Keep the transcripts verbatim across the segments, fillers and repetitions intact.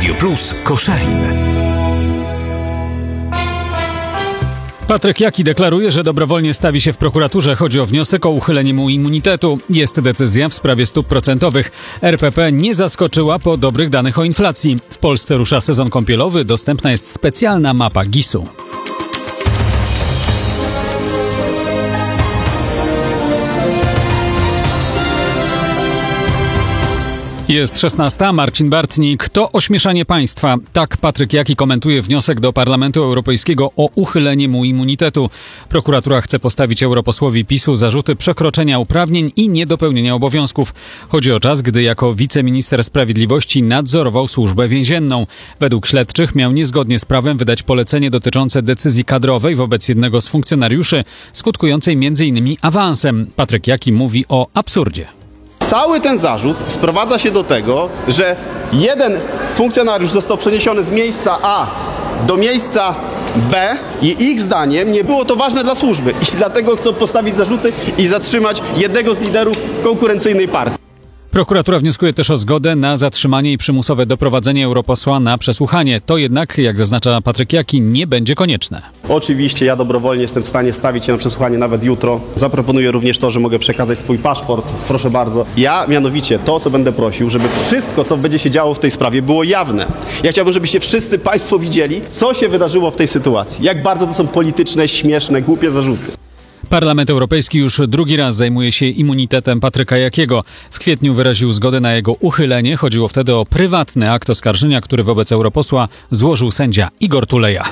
Radio Plus Koszalin. Patryk Jaki deklaruje, że dobrowolnie stawi się w prokuraturze. Chodzi o wniosek o uchylenie mu immunitetu. Jest decyzja w sprawie stóp procentowych. R P P nie zaskoczyła po dobrych danych o inflacji. W Polsce rusza sezon kąpielowy. Dostępna jest specjalna mapa gisu. Jest szesnasta. Marcin Bartnik. To ośmieszanie państwa. Tak Patryk Jaki komentuje wniosek do Parlamentu Europejskiego o uchylenie mu immunitetu. Prokuratura chce postawić europosłowi PiSu zarzuty przekroczenia uprawnień i niedopełnienia obowiązków. Chodzi o czas, gdy jako wiceminister sprawiedliwości nadzorował służbę więzienną. Według śledczych miał niezgodnie z prawem wydać polecenie dotyczące decyzji kadrowej wobec jednego z funkcjonariuszy, skutkującej między innymi awansem. Patryk Jaki mówi o absurdzie. Cały ten zarzut sprowadza się do tego, że jeden funkcjonariusz został przeniesiony z miejsca A do miejsca B i ich zdaniem nie było to ważne dla służby i dlatego chcą postawić zarzuty i zatrzymać jednego z liderów konkurencyjnej partii. Prokuratura wnioskuje też o zgodę na zatrzymanie i przymusowe doprowadzenie europosła na przesłuchanie. To jednak, jak zaznacza Patryk Jaki, nie będzie konieczne. Oczywiście ja dobrowolnie jestem w stanie stawić się na przesłuchanie nawet jutro. Zaproponuję również to, że mogę przekazać swój paszport. Proszę bardzo. Ja mianowicie to, co będę prosił, żeby wszystko, co będzie się działo w tej sprawie, było jawne. Ja chciałbym, żebyście wszyscy państwo widzieli, co się wydarzyło w tej sytuacji. Jak bardzo to są polityczne, śmieszne, głupie zarzuty. Parlament Europejski już drugi raz zajmuje się immunitetem Patryka Jakiego. W kwietniu wyraził zgodę na jego uchylenie. Chodziło wtedy o prywatny akt oskarżenia, który wobec europosła złożył sędzia Igor Tuleja.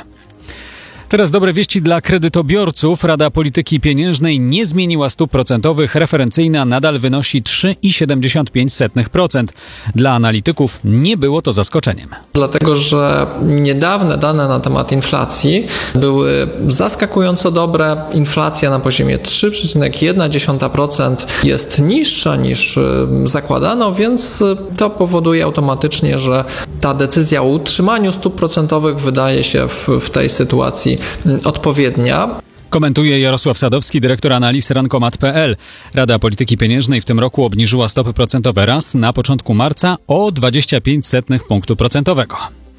Teraz dobre wieści dla kredytobiorców. Rada Polityki Pieniężnej nie zmieniła stóp procentowych. Referencyjna nadal wynosi trzy przecinek siedemdziesiąt pięć procent. Dla analityków nie było to zaskoczeniem. Dlatego, że niedawne dane na temat inflacji były zaskakująco dobre. Inflacja na poziomie trzy przecinek jeden procent jest niższa niż zakładano, więc to powoduje automatycznie, że ta decyzja o utrzymaniu stóp procentowych wydaje się w, w tej sytuacji odpowiednia. Komentuje Jarosław Sadowski, dyrektor analiz rankomat kropka pe el. Rada Polityki Pieniężnej w tym roku obniżyła stopy procentowe raz na początku marca o dwadzieścia pięć procentowego punktu procentowego.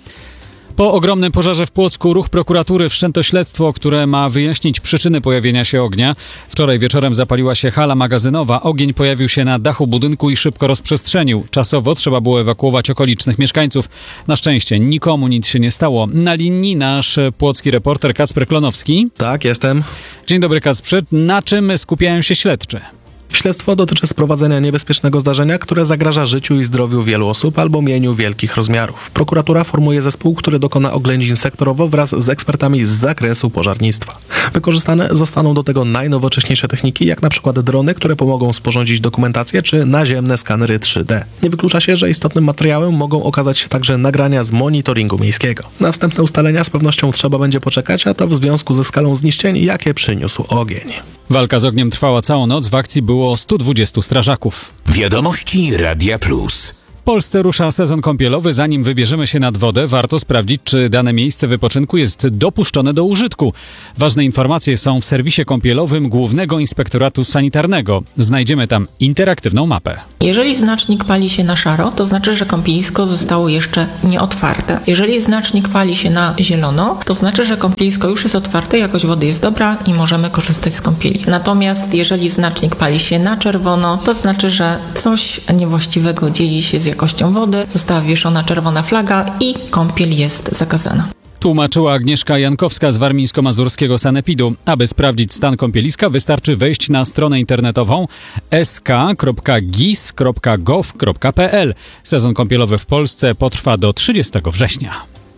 Po ogromnym pożarze w Płocku ruch prokuratury wszczęto śledztwo, które ma wyjaśnić przyczyny pojawienia się ognia. Wczoraj wieczorem zapaliła się hala magazynowa. Ogień pojawił się na dachu budynku i szybko rozprzestrzenił. Czasowo trzeba było ewakuować okolicznych mieszkańców. Na szczęście nikomu nic się nie stało. Na linii nasz płocki reporter Kacper Klonowski. Tak, jestem. Dzień dobry, Kacprze. Na czym skupiają się śledczy? Śledztwo dotyczy sprowadzenia niebezpiecznego zdarzenia, które zagraża życiu i zdrowiu wielu osób albo mieniu wielkich rozmiarów. Prokuratura formuje zespół, który dokona oględzin sektorowo wraz z ekspertami z zakresu pożarnictwa. Wykorzystane zostaną do tego najnowocześniejsze techniki, jak na przykład drony, które pomogą sporządzić dokumentację, czy naziemne skanery trzy D. Nie wyklucza się, że istotnym materiałem mogą okazać się także nagrania z monitoringu miejskiego. Na wstępne ustalenia z pewnością trzeba będzie poczekać, a to w związku ze skalą zniszczeń, jakie przyniósł ogień. Walka z ogniem trwała całą noc. W akcji było stu dwudziestu strażaków. Wiadomości Radia Plus. W Polsce rusza sezon kąpielowy. Zanim wybierzemy się nad wodę, warto sprawdzić, czy dane miejsce wypoczynku jest dopuszczone do użytku. Ważne informacje są w serwisie kąpielowym Głównego Inspektoratu Sanitarnego. Znajdziemy tam interaktywną mapę. Jeżeli znacznik pali się na szaro, to znaczy, że kąpielisko zostało jeszcze nieotwarte. Jeżeli znacznik pali się na zielono, to znaczy, że kąpielisko już jest otwarte, jakość wody jest dobra i możemy korzystać z kąpieli. Natomiast jeżeli znacznik pali się na czerwono, to znaczy, że coś niewłaściwego dzieje się z jakością wody, została wieszona czerwona flaga i kąpiel jest zakazana. Tłumaczyła Agnieszka Jankowska z warmińsko-mazurskiego sanepidu. Aby sprawdzić stan kąpieliska, wystarczy wejść na stronę internetową es ka kropka gis kropka gov kropka pe el. Sezon kąpielowy w Polsce potrwa do trzydziestego września.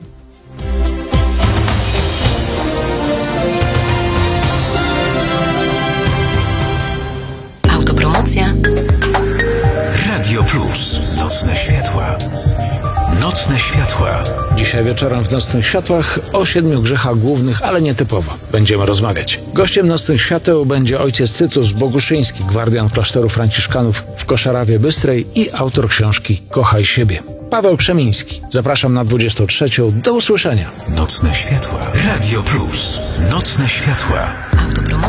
Autopromocja. Radio Plus. Nocne światła. Nocne światła. Dzisiaj wieczorem w Nocnych Światłach o siedmiu grzechach głównych, ale nietypowo. Będziemy rozmawiać. Gościem Nocnych Świateł będzie ojciec Tytus Boguszyński, gwardian klasztoru franciszkanów w Koszarawie Bystrej i autor książki Kochaj siebie. Paweł Krzemiński. Zapraszam na dwudziestą trzecią. Do usłyszenia. Nocne światła. Radio Plus. Nocne światła. Autopromocja.